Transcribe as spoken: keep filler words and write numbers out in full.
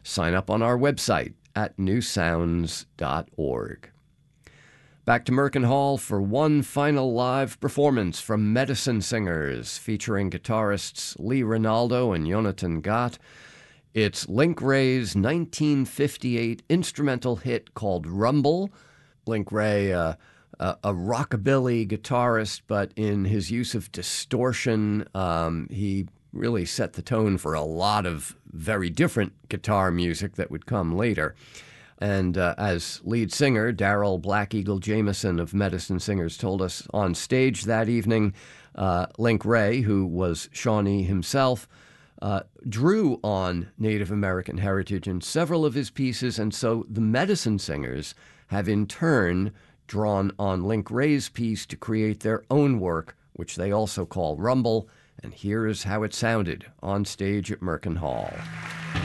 sign up on our website at new sounds dot org. Back to Merkin Hall for one final live performance from Medicine Singers, featuring guitarists Lee Ronaldo and Jonathan Gott. It's Link Wray's nineteen fifty-eight instrumental hit called Rumble. Link Wray, uh, a, a rockabilly guitarist, but in his use of distortion, um, he really set the tone for a lot of very different guitar music that would come later. And uh, as lead singer, Daryl Black Eagle Jameson of Medicine Singers told us on stage that evening, uh, Link Wray, who was Shawnee himself, uh, drew on Native American heritage in several of his pieces, and so the Medicine Singers have in turn drawn on Link Wray's piece to create their own work, which they also call Rumble, and here is how it sounded on stage at Merkin Hall.